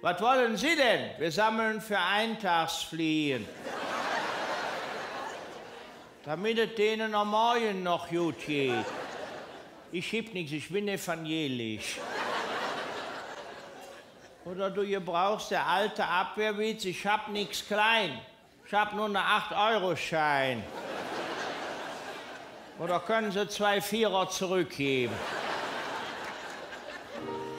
Was wollen Sie denn? Wir sammeln für Eintagsfliehen. Damit es denen am Morgen noch gut geht. Ich schieb nichts, ich bin evangelisch. Oder du gebrauchst der alte Abwehrwitz, ich hab nichts klein. Ich hab nur einen 8-Euro-Schein. Oder können Sie 2 Vierer zurückgeben?